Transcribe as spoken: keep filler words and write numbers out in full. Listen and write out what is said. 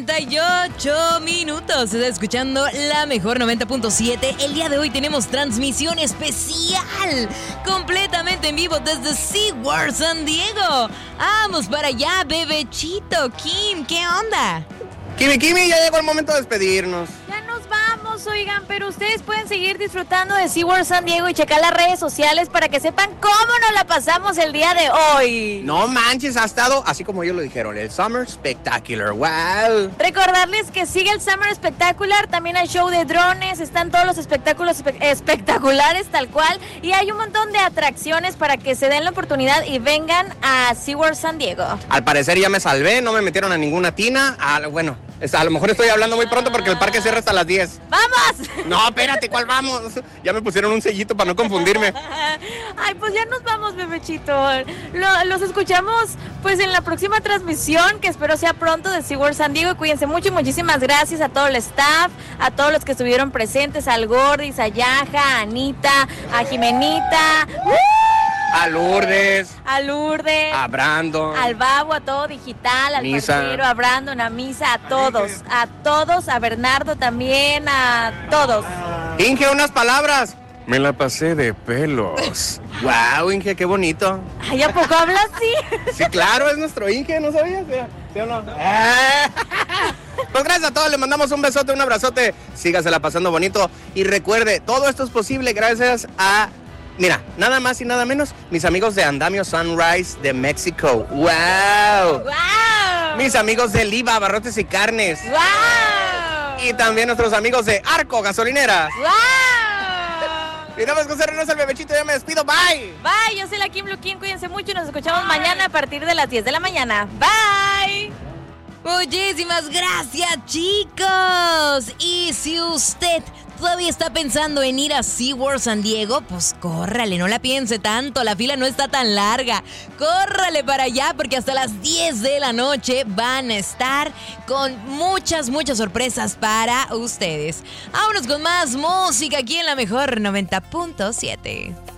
treinta y ocho minutos, estás escuchando la mejor noventa punto siete. El día de hoy tenemos transmisión especial, completamente en vivo desde SeaWorld San Diego. Vamos para allá, bebechito. Kim, ¿qué onda? Kimi, Kimi, ya llegó el momento de despedirnos. Ya nos vamos, oigan, pero ustedes pueden seguir disfrutando de SeaWorld San Diego y checar las redes sociales para que sepan cómo nos la pasamos el día de hoy. No manches, ha estado, así como ellos lo dijeron, el Summer Spectacular. ¡Wow! Recordarles que sigue el Summer Spectacular, también hay show de drones, están todos los espectáculos espe- espectaculares tal cual, y hay un montón de atracciones para que se den la oportunidad y vengan a SeaWorld San Diego. Al parecer ya me salvé, no me metieron a ninguna tina. Ah, bueno, a lo mejor estoy hablando muy pronto porque el parque cierra hasta las diez. ¡Vamos! No, espérate, ¿cuál vamos? Ya me pusieron un sellito para no confundirme. Ay, pues ya nos vamos, bebechito. Lo, los escuchamos pues en la próxima transmisión, que espero sea pronto, de SeaWorld San Diego. Cuídense mucho y muchísimas gracias a todo el staff, a todos los que estuvieron presentes, al Gordis, a Yaja, a Anita, a Jimenita, ¡uh! A Lourdes, a Lourdes, a Brandon, al Babo, a Todo Digital, al Misa. Parcero, a Brandon, a Misa, a todos, a todos, a Bernardo también, a todos. Inge, unas palabras. Me la pasé de pelos. Wow, Inge, qué bonito. Ay, ¿a poco hablas así? Sí, claro, es nuestro Inge, ¿no sabías? ¿Sí, ¿Sí o no? Pues gracias a todos, le mandamos un besote, un abrazote. Sígasela pasando bonito. Y recuerde, todo esto es posible gracias a... Mira, nada más y nada menos, mis amigos de Andamio Sunrise de México. ¡Wow! ¡Wow! Mis amigos de Liva, Abarrotes y Carnes. ¡Wow! Y también nuestros amigos de Arco, Gasolineras. ¡Wow! Y nada más con ser el bebechito, yo me despido. Bye. Bye, yo soy la Kim Blue Kim, cuídense mucho y nos escuchamos mañana a partir de las diez de la mañana. Bye. Muchísimas gracias, chicos. Y si usted todavía está pensando en ir a SeaWorld San Diego, pues córrale, no la piense tanto, la fila no está tan larga. Córrale para allá porque hasta las diez de la noche van a estar con muchas, muchas sorpresas para ustedes. Vámonos con más música aquí en la mejor noventa punto siete.